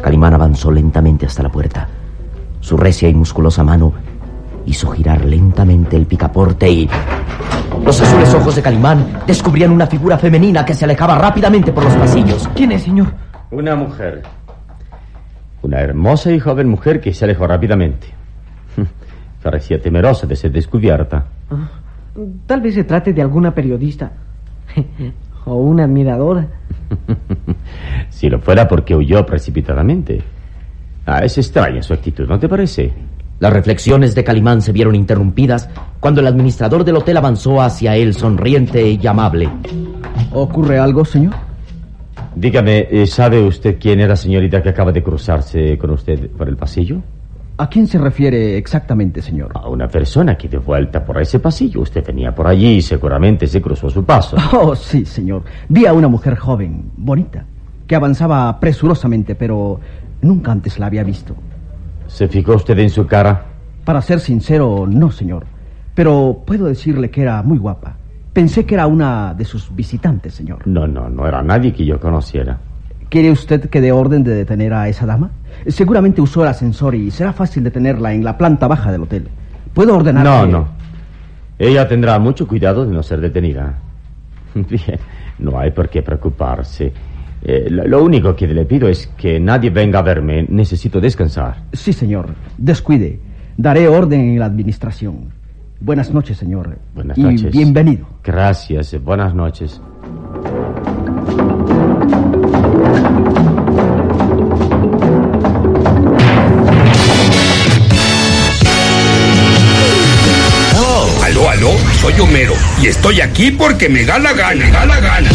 Calimán avanzó lentamente hasta la puerta. Su recia y musculosa mano hizo girar lentamente el picaporte y... Los azules ojos de Calimán descubrían una figura femenina que se alejaba rápidamente por los pasillos. ¿Quién es, señor? Una mujer. Una hermosa y joven mujer que se alejó rápidamente. Parecía temerosa de ser descubierta. Tal vez se trate de alguna periodista. O una admiradora. Si lo fuera, porque huyó precipitadamente. Es extraña su actitud, ¿no te parece? Las reflexiones de Calimán se vieron interrumpidas cuando el administrador del hotel avanzó hacia él, sonriente y amable. ¿Ocurre algo, señor? Dígame, ¿sabe usted quién es la señorita que acaba de cruzarse con usted por el pasillo? ¿A quién se refiere exactamente, señor? A una persona que de vuelta por ese pasillo. Usted venía por allí y seguramente se cruzó a su paso. Oh, sí, señor. Vi a una mujer joven, bonita, que avanzaba presurosamente, pero nunca antes la había visto. ¿Se fijó usted en su cara? Para ser sincero, no, señor. Pero puedo decirle que era muy guapa. Pensé que era una de sus visitantes, señor. No era nadie que yo conociera. ¿Quiere usted que dé orden de detener a esa dama? Seguramente usó el ascensor y será fácil detenerla en la planta baja del hotel. ¿Puedo ordenar? No. Ella tendrá mucho cuidado de no ser detenida. Bien, no hay por qué preocuparse. Lo único que le pido es que nadie venga a verme. Necesito descansar. Sí, señor. Descuide. Daré orden en la administración. Buenas noches, señor. Buenas noches. Y bienvenido. Gracias. Buenas noches. Aló, soy Homero y estoy aquí porque me da la gana.